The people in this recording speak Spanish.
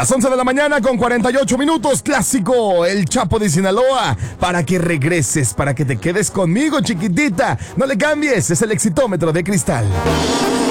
Las 11 de la mañana con 48 minutos, clásico, El Chapo de Sinaloa, para que regreses, para que te quedes conmigo, chiquitita. No le cambies, es el Exitómetro de Cristal.